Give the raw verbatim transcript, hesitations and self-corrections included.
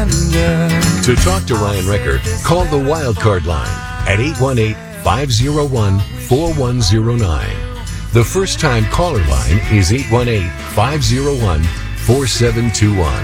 surrender. To talk to Ryan Ricker, call the Wildcard line at eight one eight, five oh one, four one oh nine. The first-time caller line is eight one eight, five oh one, four seven two one.